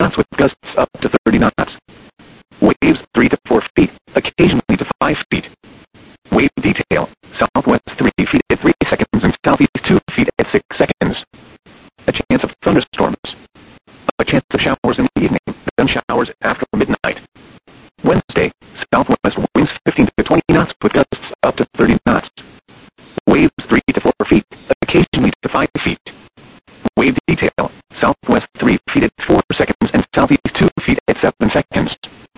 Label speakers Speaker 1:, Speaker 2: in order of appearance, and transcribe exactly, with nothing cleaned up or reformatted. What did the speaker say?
Speaker 1: knots with gusts up to thirty knots. Waves three to four feet, occasionally to five feet. Wave detail, southwest three feet at three seconds and southeast two feet at six seconds. A chance of thunderstorms. A chance of showers in the evening, then showers after midnight. Wednesday, southwest winds fifteen to twenty knots with gusts up to thirty knots. Waves three to four feet, occasionally to five feet. Wave detail, southwest three feet at four seconds and southeast two feet at seven seconds.